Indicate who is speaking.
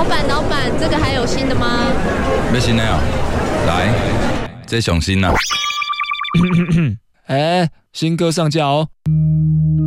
Speaker 1: 老板，这个还有新的吗？
Speaker 2: 要新的哦，来，这上新啦。
Speaker 3: 新歌上架哦。